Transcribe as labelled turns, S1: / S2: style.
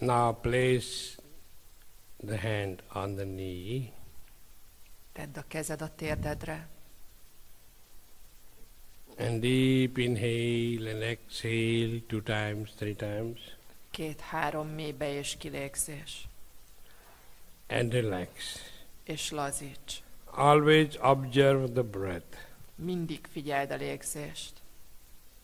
S1: Now place the hand on the knee.
S2: Tedd a kezed a térdedre.
S1: And deep inhale and exhale 2 times, 3 times.
S2: 2-3 mély be- és kilégzés.
S1: And relax.
S2: És lazíts.
S1: Always observe the breath.
S2: Mindig figyeld a légzést.